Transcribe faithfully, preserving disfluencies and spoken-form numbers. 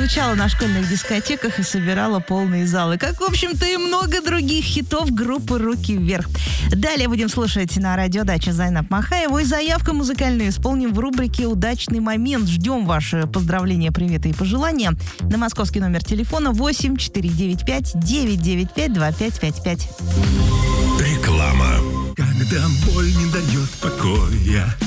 звучала на школьных дискотеках и собирала полные залы. Как, в общем-то, и много других хитов группы «Руки вверх». Далее будем слушать на радиодаче Зайнаб Махаеву. И заявку музыкальную исполним в рубрике «Удачный момент». Ждем ваши поздравления, приветы и пожелания на московский номер телефона восемь четыре девять пять девять девять пять два пять пять пять. Реклама. Когда боль не дает покоя,